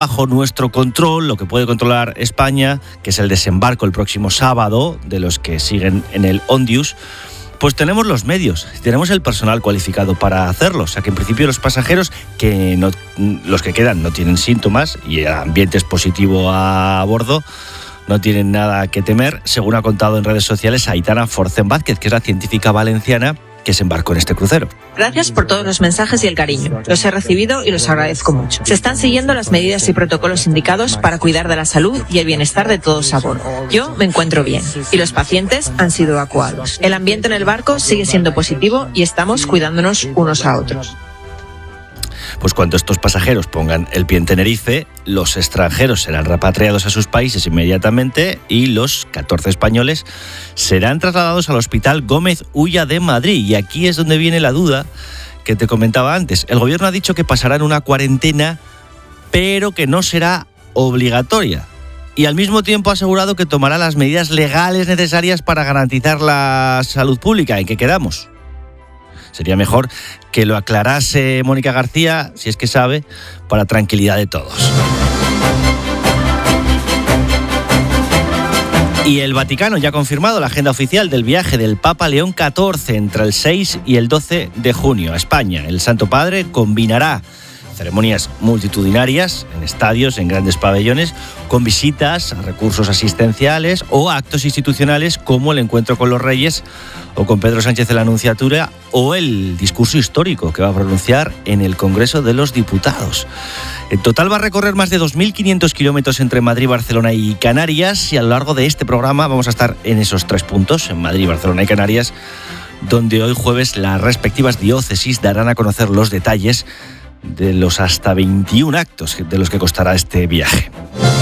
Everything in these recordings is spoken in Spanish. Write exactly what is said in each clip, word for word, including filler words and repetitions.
bajo nuestro control, lo que puede controlar España, que es el desembarco el próximo sábado de los que siguen en el Ondius, pues tenemos los medios, tenemos el personal cualificado para hacerlo. O sea que en principio los pasajeros, que no, los que quedan no tienen síntomas y el ambiente es positivo a bordo, no tienen nada que temer, según ha contado en redes sociales Aitana Forcén Vázquez, que es la científica valenciana que se embarcó en este crucero. Gracias por todos los mensajes y el cariño. Los he recibido y los agradezco mucho. Se están siguiendo las medidas y protocolos indicados para cuidar de la salud y el bienestar de todos a bordo. Yo me encuentro bien y los pacientes han sido evacuados. El ambiente en el barco sigue siendo positivo y estamos cuidándonos unos a otros. Pues cuando estos pasajeros pongan el pie en Tenerife, los extranjeros serán repatriados a sus países inmediatamente y los catorce españoles serán trasladados al Hospital Gómez Ulla de Madrid. Y aquí es donde viene la duda que te comentaba antes. El gobierno ha dicho que pasarán una cuarentena, pero que no será obligatoria. Y al mismo tiempo ha asegurado que tomará las medidas legales necesarias para garantizar la salud pública. ¿En qué quedamos? Sería mejor que lo aclarase Mónica García, si es que sabe, para tranquilidad de todos. Y el Vaticano ya ha confirmado la agenda oficial del viaje del Papa León catorce entre el seis y el doce de junio a España. El Santo Padre combinará ceremonias multitudinarias en estadios, en grandes pabellones, con visitas a recursos asistenciales o actos institucionales como el encuentro con los reyes o con Pedro Sánchez en la Anunciatura o el discurso histórico que va a pronunciar en el Congreso de los Diputados. En total va a recorrer más de dos mil quinientos kilómetros entre Madrid, Barcelona y Canarias, y a lo largo de este programa vamos a estar en esos tres puntos, en Madrid, Barcelona y Canarias, donde hoy jueves las respectivas diócesis darán a conocer los detalles de los hasta veintiún actos de los que costará este viaje.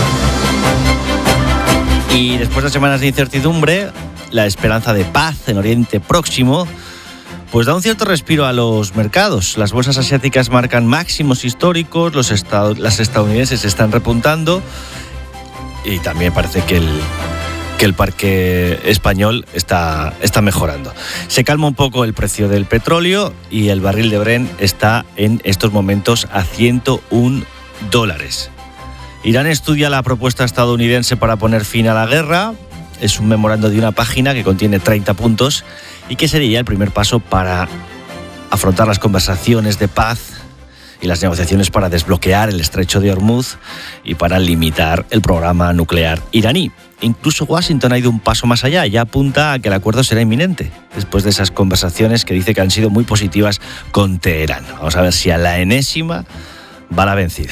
Y después de semanas de incertidumbre, la esperanza de paz en Oriente Próximo pues da un cierto respiro a los mercados. Las bolsas asiáticas marcan máximos históricos, los estados, las estadounidenses están repuntando y también parece que el, que el parque español está, está mejorando. Se calma un poco el precio del petróleo y el barril de Brent está en estos momentos a ciento un dólares. Irán estudia la propuesta estadounidense para poner fin a la guerra. Es un memorando de una página que contiene treinta puntos y que sería el primer paso para afrontar las conversaciones de paz y las negociaciones para desbloquear el estrecho de Hormuz y para limitar el programa nuclear iraní. Incluso Washington ha ido un paso más allá, ya apunta a que el acuerdo será inminente, después de esas conversaciones que dice que han sido muy positivas con Teherán. Vamos a ver si a la enésima va la vencida.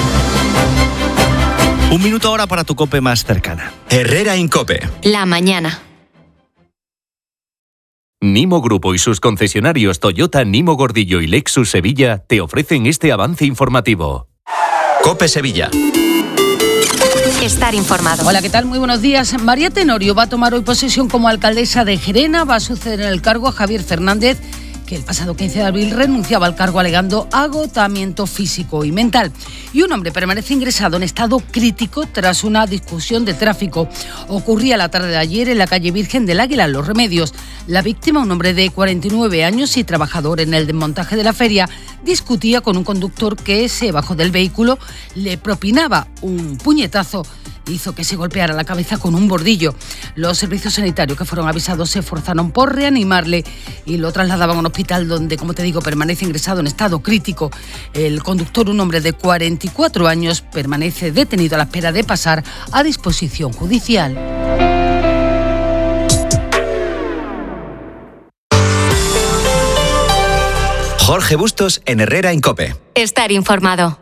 Un minuto ahora para tu COPE más cercana. Herrera en COPE. La mañana. Nimo Grupo y sus concesionarios Toyota, Nimo Gordillo y Lexus Sevilla te ofrecen este avance informativo. COPE Sevilla. Estar informado. Hola, ¿qué tal? Muy buenos días. María Tenorio va a tomar hoy posesión como alcaldesa de Gerena. Va a suceder en el cargo a Javier Fernández, que el pasado quince de abril renunciaba al cargo alegando agotamiento físico y mental. Y un hombre permanece ingresado en estado crítico tras una discusión de tráfico. Ocurría la tarde de ayer en la calle Virgen del Águila, en Los Remedios. La víctima, un hombre de cuarenta y nueve años y trabajador en el desmontaje de la feria, discutía con un conductor que se bajó del vehículo, le propinaba un puñetazo, hizo que se golpeara la cabeza con un bordillo. Los servicios sanitarios que fueron avisados se esforzaron por reanimarle y lo trasladaban a un hospital donde, como te digo, permanece ingresado en estado crítico. El conductor, un hombre de cuarenta y cuatro años, permanece detenido a la espera de pasar a disposición judicial. Jorge Bustos en Herrera en COPE. Estar informado.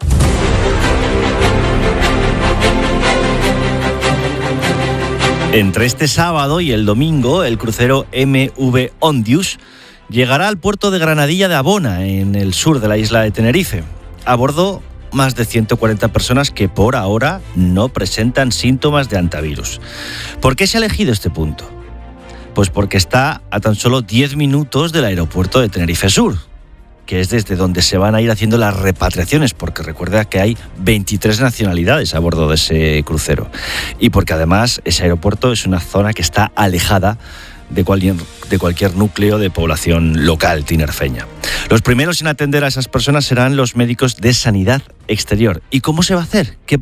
Entre este sábado y el domingo, el crucero M V Ondius llegará al puerto de Granadilla de Abona, en el sur de la isla de Tenerife. A bordo, más de ciento cuarenta personas que por ahora no presentan síntomas de hantavirus. ¿Por qué se ha elegido este punto? Pues porque está a tan solo diez minutos del aeropuerto de Tenerife Sur, que es desde donde se van a ir haciendo las repatriaciones, porque recuerda que hay veintitrés nacionalidades a bordo de ese crucero. Y porque además ese aeropuerto es una zona que está alejada de cualquier, de cualquier núcleo de población local tinerfeña. Los primeros en atender a esas personas serán los médicos de sanidad exterior. ¿Y cómo se va a hacer? ¿Qué